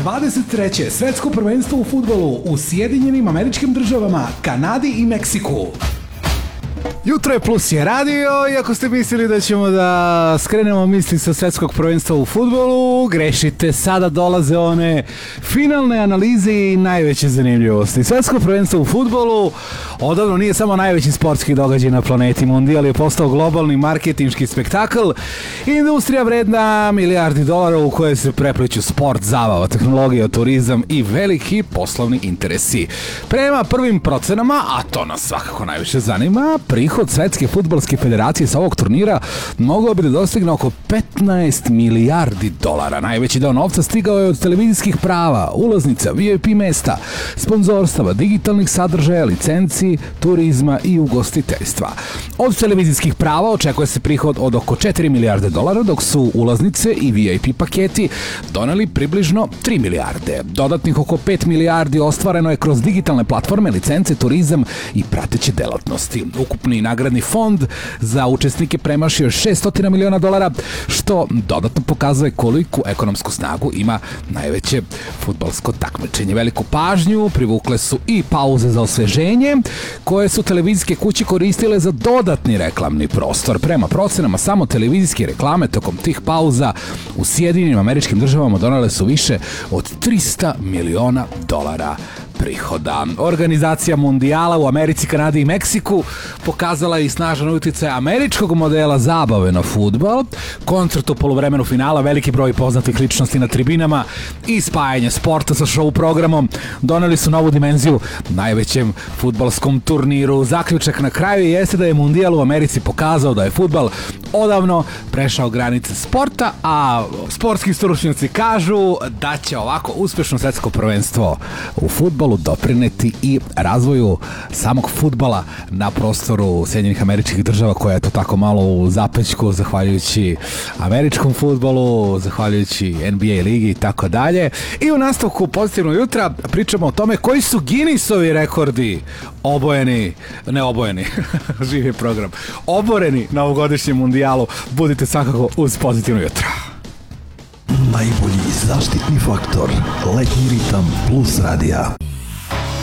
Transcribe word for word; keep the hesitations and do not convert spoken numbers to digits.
dvadeset treće svetsko prvenstvo u fudbalu u Sjedinjenim Američkim Državama, Kanadi i Meksiku. Jutro je Plus je radio i ako ste mislili da ćemo da skrenemo misli sa svetskog prvenstva u fudbalu, grešite, sada dolaze one finalne analize i najveće zanimljivosti. Svetsko prvenstvo u fudbalu odavno nije samo najveći sportski događaj na planeti. Mundijal je postao globalni marketinški spektakl, industrija vredna milijardi dolara u kojoj se prepliću sport, zabava, tehnologija, turizam i veliki poslovni interesi. Prema prvim procenama, a to nas svakako najviše zanima, prihod Svetske fudbalske federacije sa ovog turnira mogao bi da dostigne oko petnaest milijardi dolara. Najveći deo novca stigao je od televizijskih prava, ulaznica, V I P mesta, sponzorstava, digitalnih sadržaja, licenci, turizma i ugostiteljstva. Od televizijskih prava očekuje se prihod od oko četiri milijarde dolara, dok su ulaznice i V I P paketi doneli približno tri milijarde. Dodatnih oko pet milijardi ostvareno je kroz digitalne platforme, licence, turizam i prateće delatnosti. Ukupni nagradni fond za učesnike premašio šessto miliona dolara, što dodatno pokazuje koliku ekonomsku snagu ima najveće fudbalsko takmičenje. Veliku pažnju privukle su i pauze za osveženje, koje su televizijske kuće koristile za dodatni reklamni prostor. Prema procenama, samo televizijske reklame tokom tih pauza u Sjedinjenim Američkim Državama donele su više od trista miliona dolara prihoda. Organizacija Mundijala u Americi, Kanadi i Meksiku pokazala je i snažan uticaj američkog modela zabave na fudbal, koncert u poluvremenu finala, veliki broj poznatih ličnosti na tribinama i spajanje sporta sa show programom doneli su novu dimenziju najvećem fudbalskom turniru. Zaključak na kraju jeste da je Mundijal u Americi pokazao da je fudbal odavno prešao granice sporta, a sportski stručnjaci kažu da će ovako uspešno svetsko prvenstvo u fudbalu doprineti i razvoju samog fudbala na prostoru Sjedinjenih Američkih Država, koja je to tako malo u zapećku zahvaljujući američkom fudbalu, zahvaljujući N B A ligi i tako dalje. I u nastavku Pozitivnog jutra pričamo o tome koji su Guinnessovi rekordi obojeni, ne obojeni, živi program, oboreni na ovogodišnjem mundijalu. Budite svakako uz Pozitivno jutro. Najbolji zaštitni faktor, letnji ritam Plus radija.